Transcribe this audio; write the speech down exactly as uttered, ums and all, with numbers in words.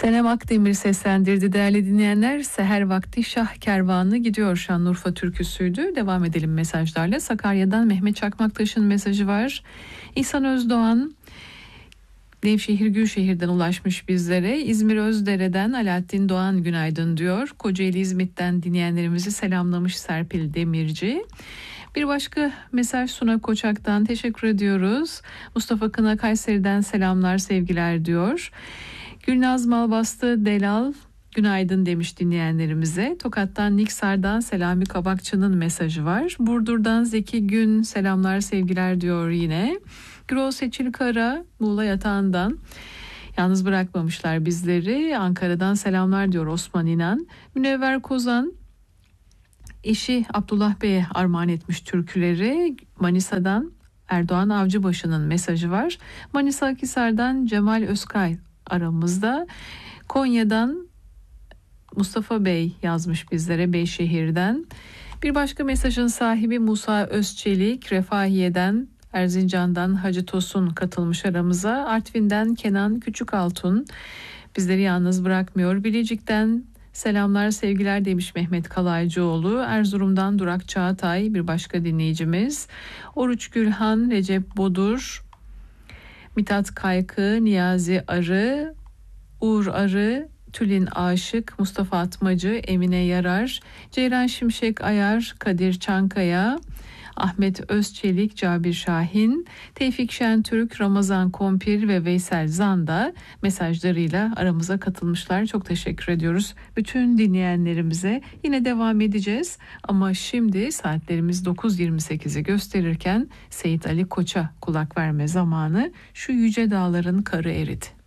Senem Akdemir seslendirdi değerli dinleyenler. Seher vakti Şah Kervanı gidiyor Şanlıurfa türküsüydü. Devam edelim mesajlarla. Sakarya'dan Mehmet Çakmaktaş'ın mesajı var. İhsan Özdoğan Nevşehir Gülşehir'den ulaşmış bizlere. İzmir Özdere'den Alaaddin Doğan günaydın diyor. Kocaeli İzmit'ten dinleyenlerimizi selamlamış Serpil Demirci. Bir başka mesaj Suna Koçak'tan teşekkür ediyoruz. Mustafa Kına Kayseri'den selamlar sevgiler diyor. Gülnaz Malbastı Delal günaydın demiş dinleyenlerimize. Tokat'tan Niksar'dan Selami Kabakçı'nın mesajı var. Burdur'dan Zeki Gün selamlar sevgiler diyor yine. Gürol Seçil Kara Muğla Yatağı'ndan yalnız bırakmamışlar bizleri. Ankara'dan selamlar diyor Osman İnan. Münevver Kozan eşi Abdullah Bey'e armağan etmiş türküleri. Manisa'dan Erdoğan Avcıbaşı'nın mesajı var. Manisa Akhisar'dan Cemal Özkay aramızda. Konya'dan Mustafa Bey yazmış bizlere Beyşehir'den. Bir başka mesajın sahibi Musa Özçelik Refahiye'den, Erzincan'dan Hacı Tosun katılmış aramıza. Artvin'den Kenan Küçükaltun bizleri yalnız bırakmıyor. Bilecik'ten selamlar sevgiler demiş Mehmet Kalaycıoğlu. Erzurum'dan Durak Çağatay bir başka dinleyicimiz. Oruç Gülhan, Recep Bodur, Mithat Kaykı, Niyazi Arı, Uğur Arı, Tülin Aşık, Mustafa Atmacı, Emine Yarar, Ceyran Şimşek Ayar, Kadir Çankaya, Ahmet Özçelik, Cabir Şahin, Tevfik Şentürk, Ramazan Kompir ve Veysel Zanda mesajlarıyla aramıza katılmışlar. Çok teşekkür ediyoruz bütün dinleyenlerimize. Yine devam edeceğiz ama şimdi saatlerimiz dokuz yirmi sekizi gösterirken Seyit Ali Koç'a kulak verme zamanı. Şu yüce dağların karı eridi.